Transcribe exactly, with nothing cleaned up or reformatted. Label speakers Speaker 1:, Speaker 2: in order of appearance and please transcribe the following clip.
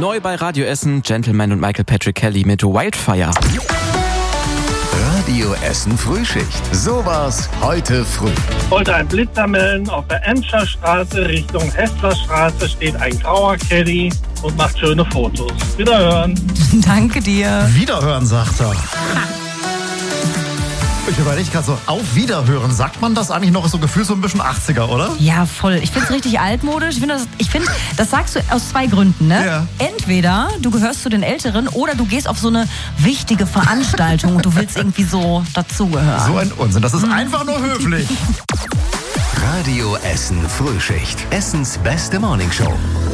Speaker 1: Neu bei Radio Essen, Gentleman und Michael Patrick Kelly mit Wildfire.
Speaker 2: Radio Essen Frühschicht. Sowas heute früh.
Speaker 3: Wollte ein Blitzer melden, auf der Emscher Straße Richtung Hessler Straße steht ein grauer Caddy und macht schöne Fotos. Wiederhören.
Speaker 4: Danke dir.
Speaker 5: Wiederhören, sagt er. Ich überlege gerade so, auf Wiederhören, sagt man das eigentlich noch so gefühlt so ein bisschen achtziger, oder?
Speaker 4: Ja, voll. Ich finde es richtig altmodisch. Ich finde, das, ich find, das sagst du aus zwei Gründen, ne?
Speaker 5: Ja.
Speaker 4: Entweder du gehörst zu den Älteren oder du gehst auf so eine wichtige Veranstaltung und du willst irgendwie so dazugehören.
Speaker 5: So ein Unsinn, das ist einfach nur höflich.
Speaker 2: Radio Essen Frühschicht. Essens beste Morningshow.